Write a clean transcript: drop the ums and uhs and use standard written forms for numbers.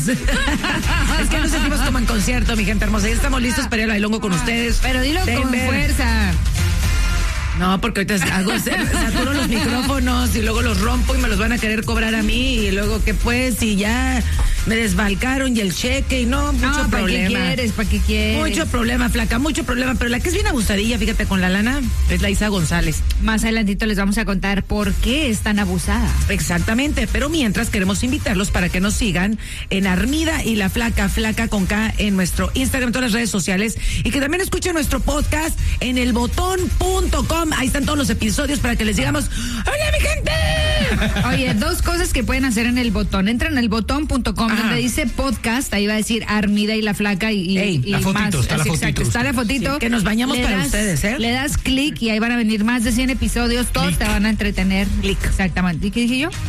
Es que nos sentimos como en concierto, mi gente hermosa. Ya estamos listos para ir al bailongo con ustedes. Pero dilo con fuerza. No, porque ahorita saturo los micrófonos y luego los rompo y me los van a querer cobrar a mí. Y luego, ¿qué pues? Y ya me desbalcaron y el cheque y no, mucho problema. ¿Para qué quieres? Mucho problema, flaca, mucho problema. Pero la que es bien abusadilla, fíjate, con la lana, es la Isa González. Más adelantito les vamos a contar por qué es tan abusada. Exactamente, pero mientras queremos invitarlos para que nos sigan en Armida y la Flaca, Flaca con K, en nuestro Instagram, todas las redes sociales, y que también escuchen nuestro podcast en elbotón.com. Ahí están todos los episodios para que les digamos, ¡hola, mi gente! Oye, 2 cosas que pueden hacer en el botón. Entran en elbotón.com, donde dice podcast, ahí va a decir Armida y la Flaca y la fotito, más. está la fotito. Exacto, está la fotito. Sí, que nos bañamos para ustedes, ¿eh? Le das clic y ahí van a venir más de 100 episodios, todos te van a entretener. Clic. Exactamente. ¿Y qué dije yo?